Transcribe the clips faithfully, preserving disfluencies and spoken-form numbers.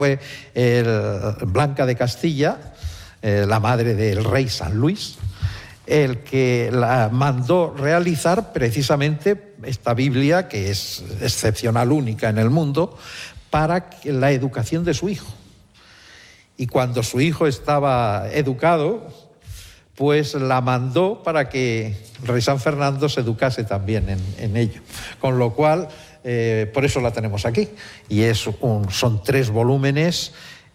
Fue el Blanca de Castilla, eh, la madre del rey San Luis, el que la mandó realizar precisamente esta Biblia, que es excepcional, única en el mundo, para la educación de su hijo. Y cuando su hijo estaba educado, pues la mandó para que el rey San Fernando se educase también en, en ello. Con lo cual, eh, por eso la tenemos aquí. Y es un, son tres volúmenes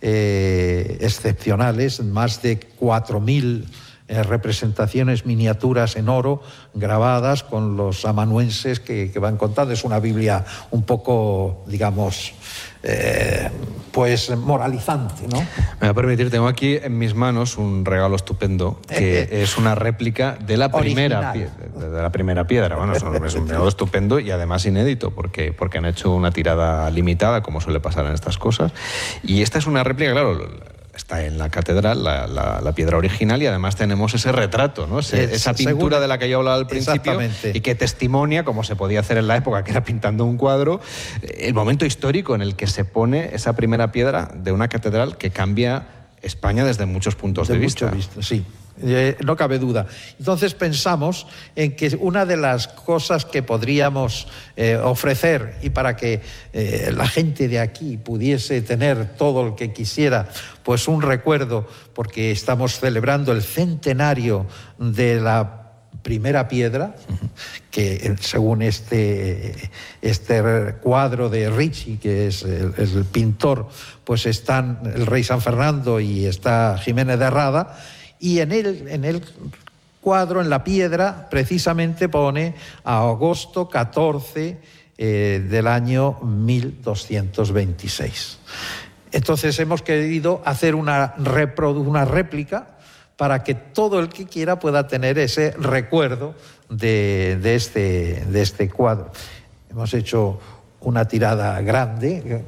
eh, excepcionales, más de cuatro mil eh, representaciones, miniaturas en oro, grabadas con los amanuenses que, que van contando. Es una Biblia un poco, digamos, eh, pues moralizante, ¿no? Me va a permitir, tengo aquí en mis manos un regalo estupendo que eh, es una réplica de la primera piedra, de la primera piedra. Bueno, es un, es un regalo estupendo y además inédito porque, porque han hecho una tirada limitada, como suele pasar en estas cosas. Y esta es una réplica, claro, está en la catedral, la, la, la piedra original, y además tenemos ese retrato, ¿no? Ese, esa pintura de la que yo hablaba al principio y que testimonia, como se podía hacer en la época, que era pintando un cuadro, el momento histórico en el que se pone esa primera piedra de una catedral que cambia España desde muchos puntos de, de vista. vista. Sí. Eh, no cabe duda. Entonces pensamos en que una de las cosas que podríamos eh, ofrecer, y para que eh, la gente de aquí pudiese tener todo lo que quisiera, pues un recuerdo, porque estamos celebrando el centenario de la primera piedra, que según este, este cuadro de Ricci, que es el, el pintor, pues están el rey San Fernando y está Jiménez de Rada. Y en el, en el cuadro, en la piedra, precisamente pone a agosto catorce eh, del año mil doscientos veintiséis. Entonces hemos querido hacer una, una réplica para que todo el que quiera pueda tener ese recuerdo de, de, este, de este cuadro. Hemos hecho una tirada grande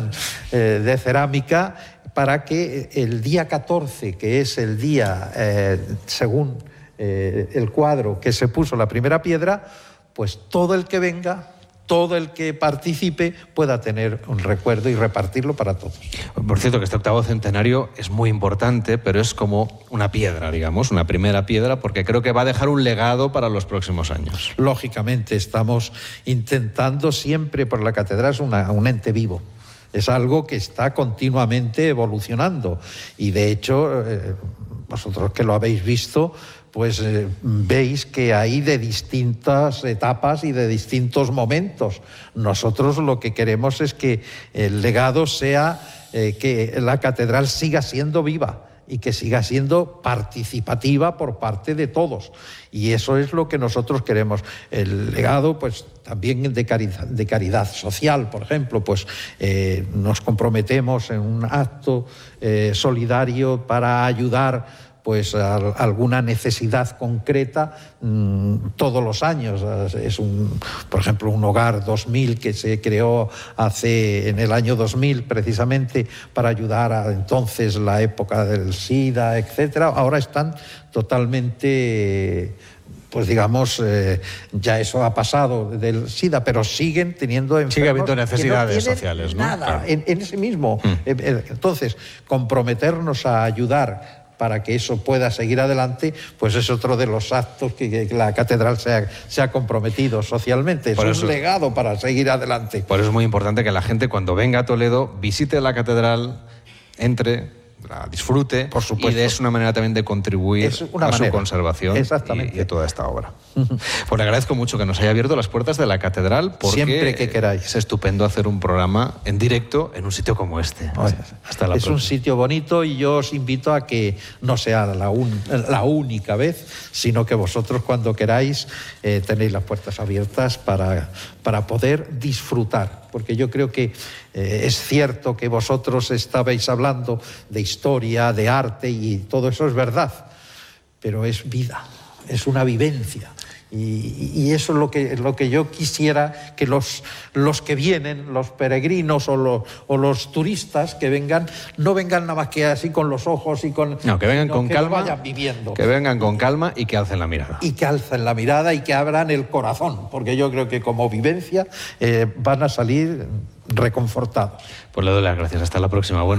de cerámica para que el día catorce, que es el día, eh, según eh, el cuadro que se puso la primera piedra, pues todo el que venga, todo el que participe pueda tener un recuerdo y repartirlo para todos. Por cierto, que este octavo centenario es muy importante, pero es como una piedra, digamos, una primera piedra, porque creo que va a dejar un legado para los próximos años. Lógicamente, estamos intentando siempre, por la catedral es una, un ente vivo. Es algo que está continuamente evolucionando y de hecho, eh, vosotros que lo habéis visto, pues eh, veis que hay de distintas etapas y de distintos momentos. Nosotros lo que queremos es que el legado sea eh, que la catedral siga siendo viva y que siga siendo participativa por parte de todos. Y eso es lo que nosotros queremos. El legado, pues también de caridad, de caridad social, por ejemplo, pues eh, nos comprometemos en un acto eh, solidario para ayudar pues a alguna necesidad concreta mmm, todos los años. Es un, por ejemplo, un hogar dos mil que se creó hace en el año dos mil precisamente para ayudar a entonces la época del SIDA, etcétera. Ahora están totalmente, pues digamos, eh, ya eso ha pasado del SIDA, pero siguen teniendo enfermos. Sigue habiendo necesidades que no sociales, ¿no? Nada, Claro. en, en ese mismo. Mm. Entonces, comprometernos a ayudar para que eso pueda seguir adelante, pues es otro de los actos que, que la catedral se ha, se ha comprometido socialmente. Es Por un eso, legado para seguir adelante. Por eso es muy importante que la gente, cuando venga a Toledo, visite la catedral, entre, la disfrute, por supuesto, y es una manera también de contribuir es una a manera. su conservación y, y a toda esta obra. Pues le agradezco mucho que nos haya abierto las puertas de la catedral, porque siempre que queráis. Es estupendo hacer un programa en directo en un sitio como este. Oye, Hasta la es próxima. un sitio bonito y yo os invito a que no sea la, un, la única vez, sino que vosotros cuando queráis eh, tenéis las puertas abiertas para, para poder disfrutar. Porque yo creo que eh, es cierto que vosotros estabais hablando de historia, de arte, y todo eso es verdad, pero es vida, es una vivencia. Y, y eso es lo que, lo que yo quisiera que los, los que vienen, los peregrinos o los, o los turistas que vengan, no vengan nada más que así con los ojos y con... No, que vengan con que calma, vayan viviendo. Que vengan con calma y que alcen la mirada. Y que alcen la mirada y que abran el corazón, porque yo creo que como vivencia eh, van a salir reconfortados. Pues le doy las gracias. Hasta la próxima. Bueno.